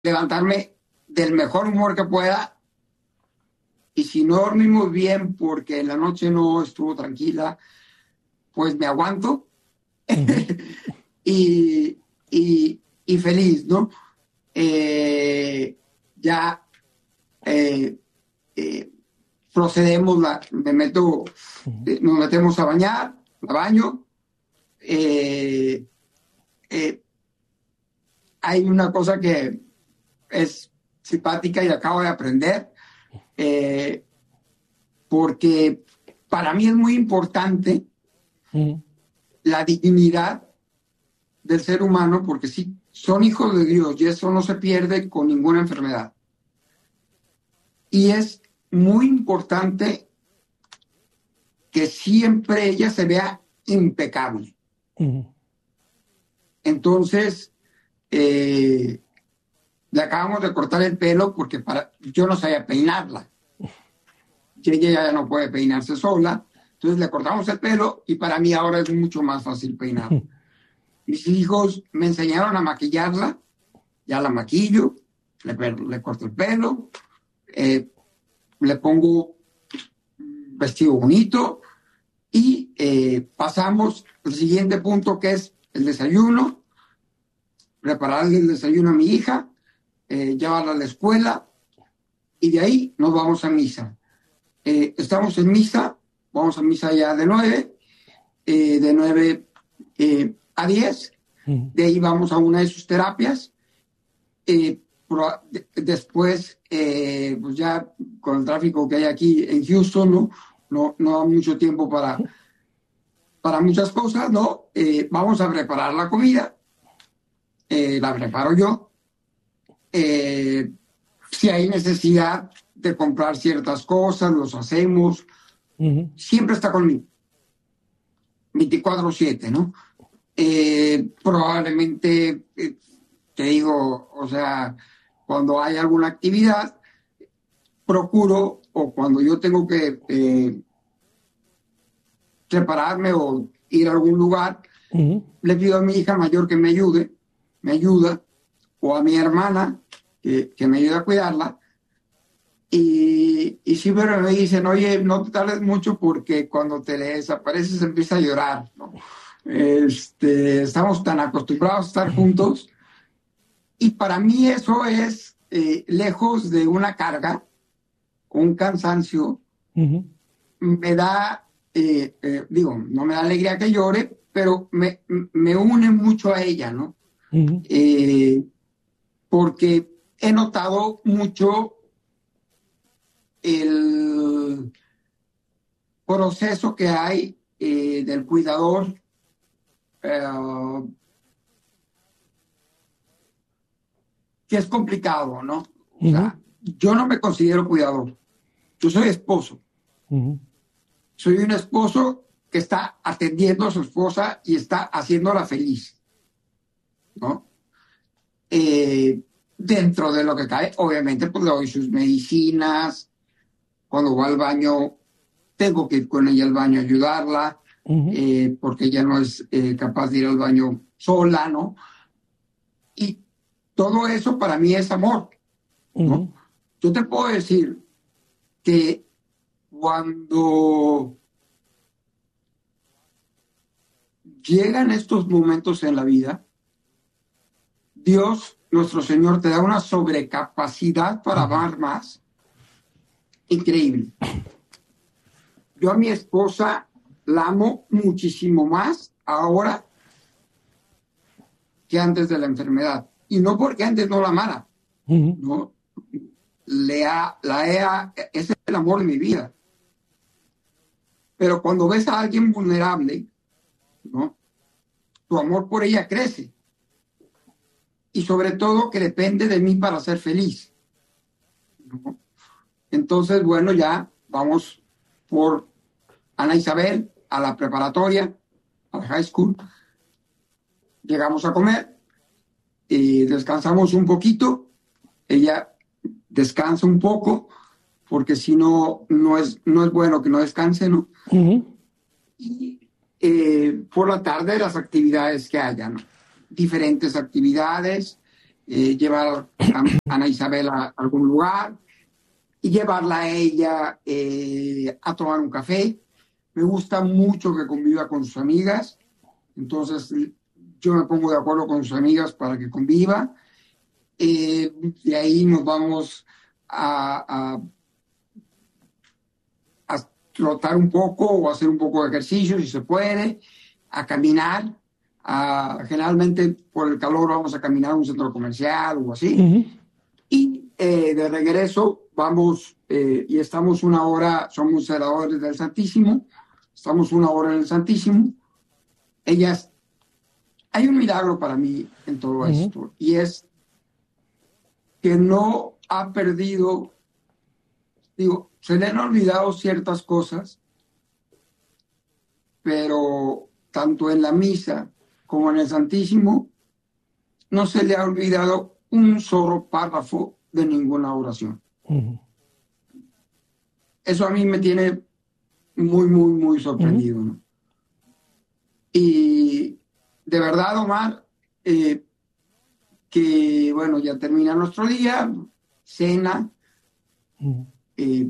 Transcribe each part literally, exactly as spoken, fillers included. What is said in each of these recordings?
levantarme del mejor humor que pueda, y si no dormimos bien porque la noche no estuvo tranquila, pues me aguanto Ujú. y, y, y feliz, ¿no? Eh, ya eh, eh, procedemos, la, me meto, Ujú. eh, nos metemos a bañar, la baño. Eh, eh, Hay una cosa que es simpática y acabo de aprender, eh, porque para mí es muy importante Ujú. la dignidad del ser humano, porque sí, son hijos de Dios y eso no se pierde con ninguna enfermedad. Y es muy importante que siempre ella se vea impecable. Ujú. Entonces, eh, le acabamos de cortar el pelo porque para, yo no sabía peinarla. Y ella ya no puede peinarse sola. Entonces le cortamos el pelo y para mí ahora es mucho más fácil peinar. Mis hijos me enseñaron a maquillarla, ya la maquillo, le, le corto el pelo, eh, le pongo un vestido bonito y eh, pasamos al siguiente punto, que es el desayuno, prepararle el desayuno a mi hija, eh, llevarla a la escuela y de ahí nos vamos a misa. Eh, estamos en misa, vamos a misa ya de nueve, eh, de nueve eh, a diez, Ujú. de ahí vamos a una de sus terapias. Eh, pro, de, después, eh, pues ya con el tráfico que hay aquí en Houston, no, no, no da mucho tiempo para, para muchas cosas, ¿no? Eh, vamos a preparar la comida, eh, la preparo yo. Eh, si hay necesidad de comprar ciertas cosas, los hacemos. Ujú. Siempre está conmigo, veinticuatro siete, ¿no? Eh, probablemente, eh, te digo, o sea, cuando hay alguna actividad, procuro, o cuando yo tengo que eh, prepararme o ir a algún lugar, Ujú. le pido a mi hija mayor que me ayude, me ayuda, o a mi hermana que, que me ayude a cuidarla. Y, y siempre me dicen, oye, no te tardes mucho porque cuando te le desapareces empieza a llorar, ¿no? Este, estamos tan acostumbrados a estar juntos y para mí eso es, eh, lejos de una carga, un cansancio, Ujú. me da, eh, eh, digo, no me da alegría que llore, pero me, me une mucho a ella, ¿no? Ujú. Eh, Porque he notado mucho el proceso que hay eh, del cuidador, eh, que es complicado, ¿no? O Ujú. sea, yo no me considero cuidador, yo soy esposo, Ujú. soy un esposo que está atendiendo a su esposa y está haciéndola feliz, ¿no? Eh, Dentro de lo que cae, obviamente, pues le doy sus medicinas, cuando va al baño, tengo que ir con ella al baño a ayudarla, Ujú. eh, porque ella no es eh, capaz de ir al baño sola, ¿no? Y todo eso para mí es amor, Ujú. ¿no? Yo te puedo decir que cuando llegan estos momentos en la vida, Dios, nuestro Señor, te da una sobrecapacidad para Ujú. amar más, increíble. Yo a mi esposa la amo muchísimo más ahora que antes de la enfermedad. Y no porque antes no la amara, Ujú. ¿no? Le ha, la he, es el amor de mi vida. Pero cuando ves a alguien vulnerable, ¿no? Tu amor por ella crece. Y sobre todo que depende de mí para ser feliz, ¿no? Entonces, bueno, ya vamos por Ana Isabel a la preparatoria, a la high school. Llegamos a comer y descansamos un poquito. Ella descansa un poco porque si no, no es, no es bueno que no descanse, ¿no? Ujú. Y eh, por la tarde las actividades que haya, ¿no? Diferentes actividades, eh, llevar a Ana Isabel a algún lugar y llevarla a ella eh, a tomar un café. Me gusta mucho que conviva con sus amigas, entonces yo me pongo de acuerdo con sus amigas para que conviva. Eh, de ahí nos vamos a, a, a trotar un poco o hacer un poco de ejercicio si se puede, a caminar. A, generalmente por el calor vamos a caminar a un centro comercial o así. Uh-huh. Y eh, de regreso vamos eh, y estamos una hora, somos celadores del Santísimo, estamos una hora en el Santísimo. Ellas, hay un milagro para mí en todo uh-huh. esto, y es que no ha perdido, digo, se le han olvidado ciertas cosas, pero tanto en la misa como en el Santísimo no se le ha olvidado un solo párrafo de ninguna oración. Uh-huh. Eso a mí me tiene muy, muy, muy sorprendido, uh-huh. ¿no? Y de verdad, Omar, eh, que bueno, ya termina nuestro día, cena, uh-huh. eh,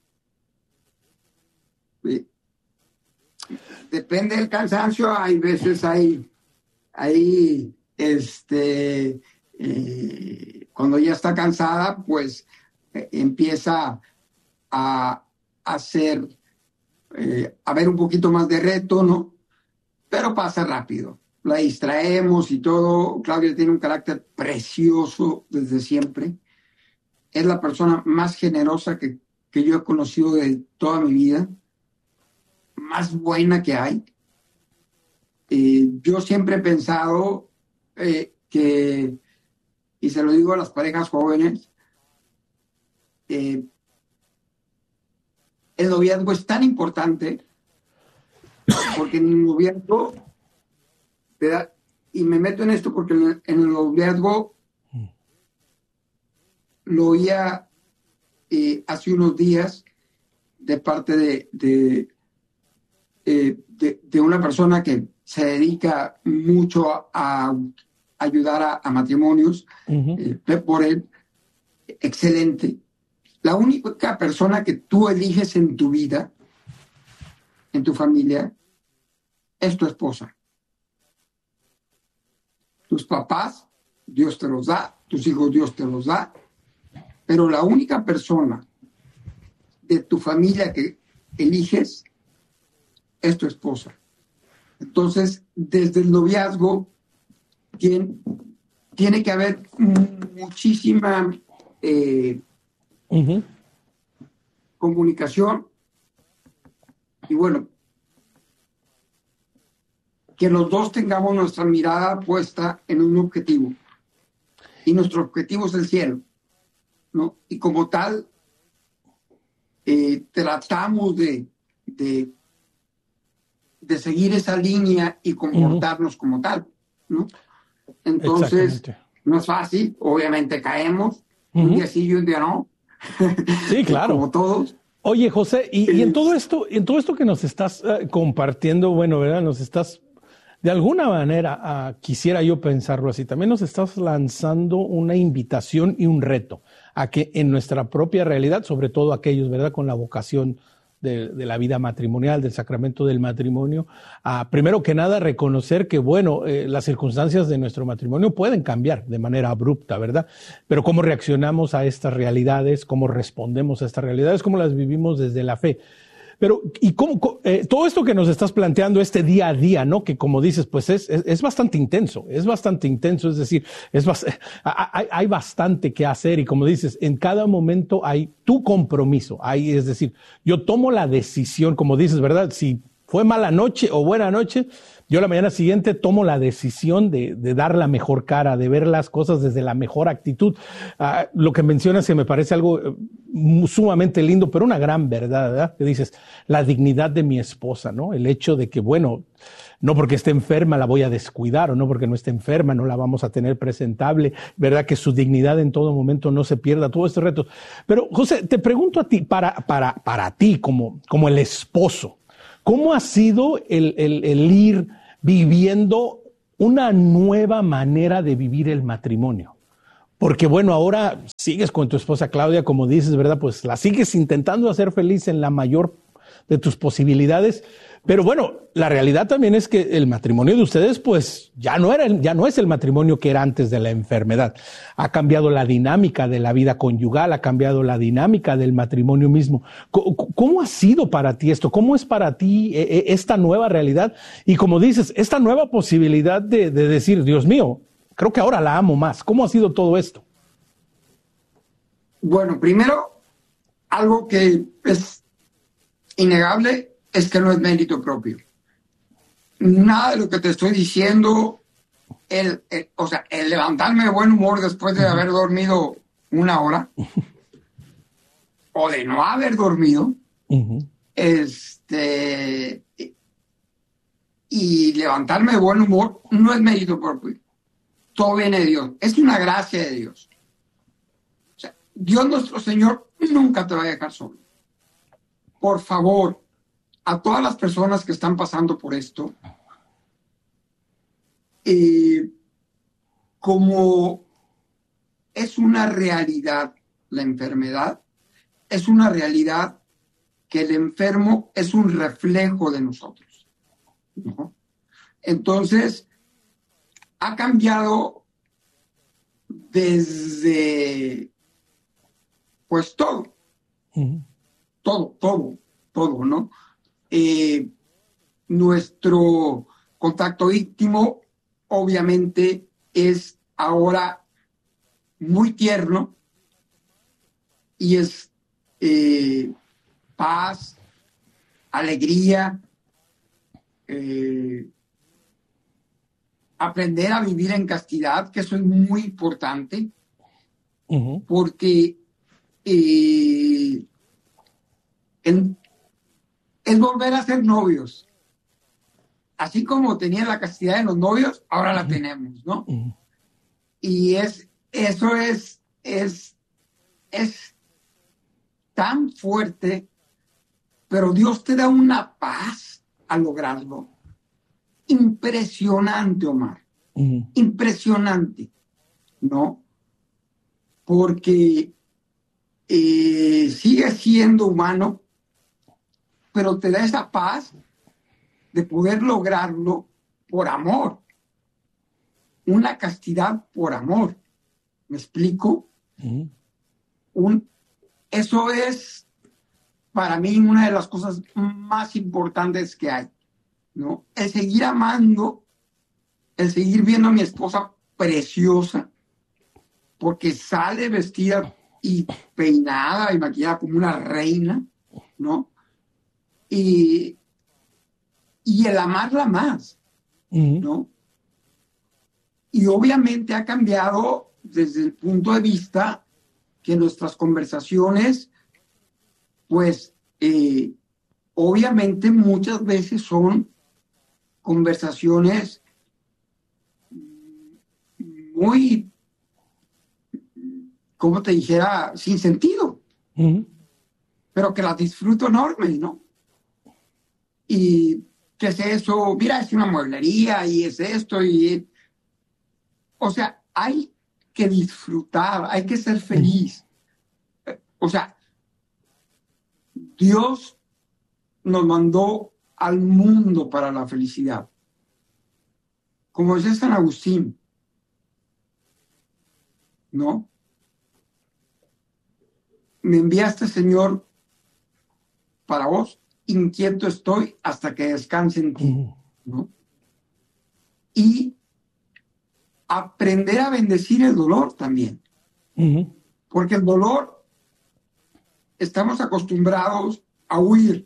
eh, depende del cansancio, hay veces hay, hay este, eh, cuando ya está cansada, pues eh, empieza a hacer, eh, a ver un poquito más de reto, ¿no? Pero pasa rápido, la distraemos y todo. Claudia tiene un carácter precioso desde siempre, es la persona más generosa que, que yo he conocido de toda mi vida, más buena que hay. Eh, yo siempre he pensado eh, que, y se lo digo a las parejas jóvenes, eh, el noviazgo es tan importante porque en el noviazgo, ¿verdad? Y me meto en esto porque en el, en el noviazgo lo oía eh, hace unos días de parte de, de, eh, de, de una persona que se dedica mucho a, a ayudar a, a matrimonios, uh-huh. eh, por él, excelente. La única persona que tú eliges en tu vida, en tu familia, es tu esposa. Tus papás, Dios te los da, tus hijos, Dios te los da, pero la única persona de tu familia que eliges es tu esposa. Entonces, desde el noviazgo tiene, tiene que haber muchísima eh, uh-huh. comunicación y bueno, que los dos tengamos nuestra mirada puesta en un objetivo, y nuestro objetivo es el cielo, ¿no? Y como tal, eh, tratamos de, de, de seguir esa línea y comportarnos uh-huh. como tal, ¿no? Entonces, no es fácil, obviamente caemos, uh-huh. un día sí y un día no. Sí, claro. Como todos. Oye, José, y, y en todo esto, en todo esto que nos estás uh, compartiendo, bueno, ¿verdad? Nos estás, de alguna manera, uh, quisiera yo pensarlo así, también nos estás lanzando una invitación y un reto a que en nuestra propia realidad, sobre todo aquellos, ¿verdad?, con la vocación de, de la vida matrimonial, del sacramento del matrimonio, uh, primero que nada reconocer que, bueno, eh, las circunstancias de nuestro matrimonio pueden cambiar de manera abrupta, ¿verdad? Pero cómo reaccionamos a estas realidades, cómo respondemos a estas realidades, cómo las vivimos desde la fe. Pero, y cómo, eh, todo esto que nos estás planteando, este día a día, ¿no? Que como dices, pues es, es, es bastante intenso, es bastante intenso, es decir, es bast- hay, hay bastante que hacer y como dices, en cada momento hay tu compromiso, hay, es decir, yo tomo la decisión, como dices, ¿verdad? Si fue mala noche o buena noche, yo la mañana siguiente tomo la decisión de, de dar la mejor cara, de ver las cosas desde la mejor actitud. Uh, lo que mencionas que me parece algo uh, sumamente lindo, pero una gran verdad, ¿verdad? Que dices, la dignidad de mi esposa, ¿no? El hecho de que, bueno, no porque esté enferma la voy a descuidar, o no porque no esté enferma no la vamos a tener presentable, ¿verdad? Que su dignidad en todo momento no se pierda, todo este reto. Pero, José, te pregunto a ti, para, para, para ti como, como el esposo, ¿cómo ha sido el, el, el ir viviendo una nueva manera de vivir el matrimonio? porque bueno, ahora sigues con tu esposa Claudia, como dices, ¿verdad? Pues la sigues intentando hacer feliz en la mayor de tus posibilidades. Pero bueno, la realidad también es que el matrimonio de ustedes, pues ya no era, ya no es el matrimonio que era antes de la enfermedad. Ha cambiado la dinámica de la vida conyugal, ha cambiado la dinámica del matrimonio mismo. ¿Cómo ha sido para ti esto? ¿Cómo es para ti esta nueva realidad? Y como dices, esta nueva posibilidad de, de decir, Dios mío, creo que ahora la amo más. ¿Cómo ha sido todo esto? Bueno, primero, algo que es innegable es que no es mérito propio. Nada de lo que te estoy diciendo, el, el, o sea, el levantarme de buen humor después de haber dormido una hora, o de no haber dormido, uh-huh. este, y levantarme de buen humor no es mérito propio. Todo viene de Dios. Es una gracia de Dios. O sea, Dios nuestro Señor nunca te va a dejar solo. Por favor, a todas las personas que están pasando por esto, eh, como es una realidad la enfermedad, es una realidad que el enfermo es un reflejo de nosotros, ¿no? Entonces, ha cambiado desde, pues todo, uh-huh. todo, todo, todo, ¿no? Eh, nuestro contacto íntimo obviamente es ahora muy tierno y es eh, paz, alegría, eh, aprender a vivir en castidad, que eso es muy importante, uh-huh. porque eh, en, es volver a ser novios. Así como tenía la castidad de los novios, ahora la tenemos, ¿no? Uh-huh. Y es, eso es, es, es tan fuerte, pero Dios te da una paz al lograrlo. Impresionante, Omar. Uh-huh. Impresionante, ¿no? Porque eh, sigue siendo humano, pero te da esa paz de poder lograrlo por amor. Una castidad por amor. ¿Me explico? Uh-huh. Un, eso es para mí una de las cosas más importantes que hay, ¿no? El seguir amando, el seguir viendo a mi esposa preciosa, porque sale vestida y peinada y maquillada como una reina, ¿no? Y, y el amarla más, uh-huh. ¿no? Y obviamente ha cambiado desde el punto de vista que nuestras conversaciones, pues, eh, obviamente muchas veces son conversaciones muy, como te dijera, sin sentido, uh-huh. pero que las disfruto enorme, ¿no? Y ¿qué es eso? Mira, es una mueblería y es esto y... O sea, hay que disfrutar, hay que ser feliz. O sea, Dios nos mandó al mundo para la felicidad. Como dice San Agustín, ¿no? Me enviaste, Señor, para vos, inquieto estoy hasta que descanse en ti, ¿no? Y aprender a bendecir el dolor también. Uh-huh. Porque el dolor, estamos acostumbrados a huir.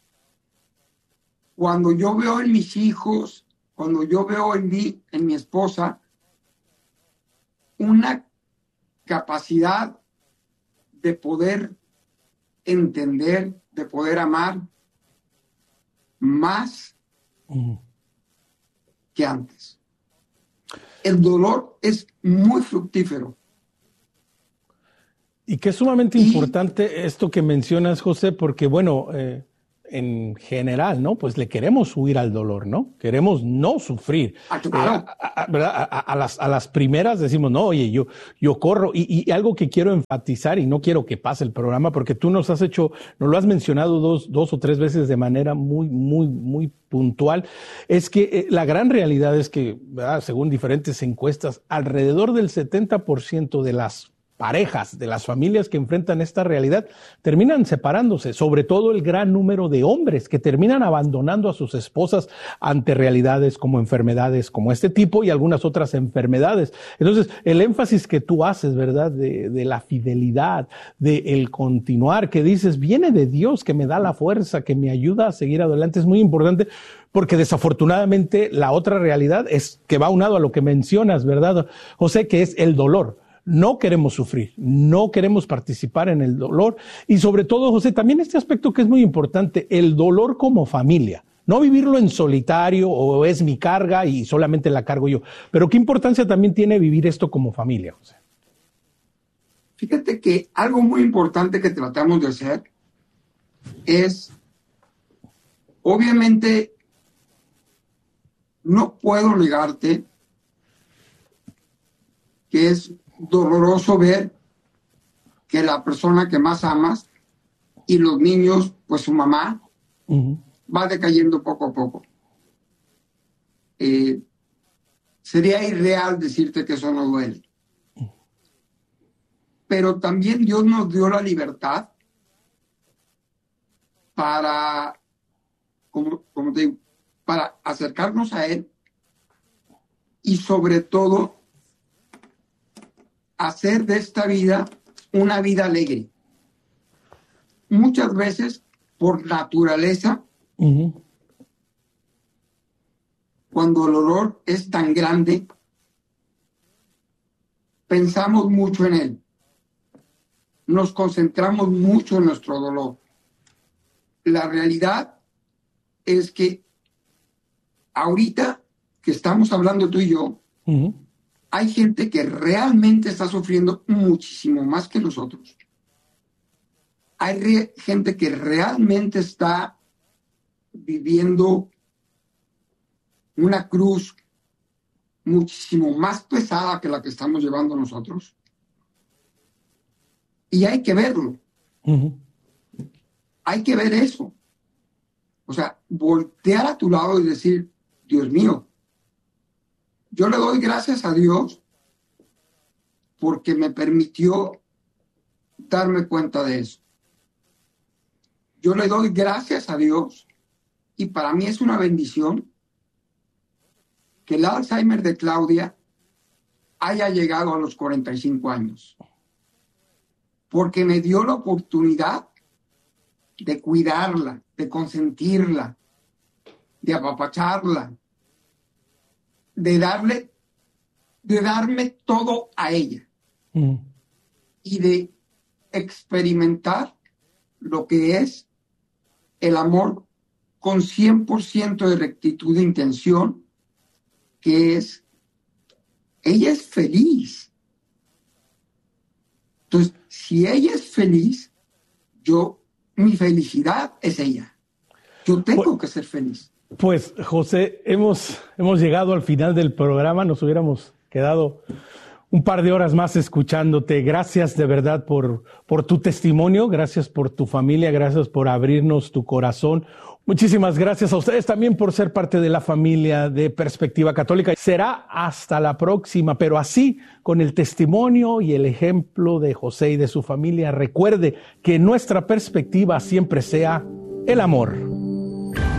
Cuando yo veo en mis hijos, cuando yo veo en mí, en mi esposa, una capacidad de poder entender, de poder amar más uh-huh. que antes. El dolor es muy fructífero. Y que es sumamente y, importante esto que mencionas, José, porque bueno, eh, en general, ¿no? Pues le queremos huir al dolor, ¿no? Queremos no sufrir. Ah, claro. Eh, a, a, a, a, a, las, a las primeras decimos, no, oye, yo, yo corro. Y, y algo que quiero enfatizar, y no quiero que pase el programa, porque tú nos has hecho, nos lo has mencionado dos, dos o tres veces de manera muy, muy, muy puntual, es que eh, la gran realidad es que, ¿verdad?, según diferentes encuestas, alrededor del setenta por ciento de las parejas, de las familias que enfrentan esta realidad, terminan separándose, sobre todo el gran número de hombres que terminan abandonando a sus esposas ante realidades como enfermedades como este tipo y algunas otras enfermedades. Entonces, el énfasis que tú haces, ¿verdad?, de, de la fidelidad, de el continuar, que dices, viene de Dios, que me da la fuerza, que me ayuda a seguir adelante, es muy importante, porque desafortunadamente la otra realidad es que va unado a lo que mencionas, ¿verdad, José?, que es el dolor. No queremos sufrir, no queremos participar en el dolor y sobre todo, José, también este aspecto que es muy importante, el dolor como familia. No vivirlo en solitario o es mi carga y solamente la cargo yo. Pero ¿qué importancia también tiene vivir esto como familia, José? Fíjate que algo muy importante que tratamos de hacer es, obviamente, no puedo negarte que es doloroso ver que la persona que más amas y los niños, pues su mamá, uh-huh, va decayendo poco a poco. Eh, sería irreal decirte que eso no duele. Pero también Dios nos dio la libertad para, como, como te digo, para acercarnos a Él y sobre todo hacer de esta vida una vida alegre. Muchas veces, por naturaleza, uh-huh, cuando el dolor es tan grande, pensamos mucho en él. Nos concentramos mucho en nuestro dolor. La realidad es que ahorita que estamos hablando tú y yo, uh-huh, hay gente que realmente está sufriendo muchísimo más que nosotros. Hay re- gente que realmente está viviendo una cruz muchísimo más pesada que la que estamos llevando nosotros. Y hay que verlo. Uh-huh. Hay que ver eso. O sea, voltear a tu lado y decir, Dios mío, yo le doy gracias a Dios porque me permitió darme cuenta de eso. Yo le doy gracias a Dios y para mí es una bendición que el Alzheimer de Claudia haya llegado a los cuarenta y cinco años, porque me dio la oportunidad de cuidarla, de consentirla, de apapacharla, de darle, de darme todo a ella, mm, y de experimentar lo que es el amor con cien por ciento de rectitud de intención, que es, ella es feliz. Entonces, si ella es feliz, yo, mi felicidad es ella. Yo tengo pues, que ser feliz. Pues, José, hemos, hemos llegado al final del programa. Nos hubiéramos quedado un par de horas más escuchándote. Gracias de verdad por, por tu testimonio. Gracias por tu familia. Gracias por abrirnos tu corazón. Muchísimas gracias a ustedes también por ser parte de la familia de Perspectiva Católica. Será hasta la próxima, pero así, con el testimonio y el ejemplo de José y de su familia, recuerde que nuestra perspectiva siempre sea el amor.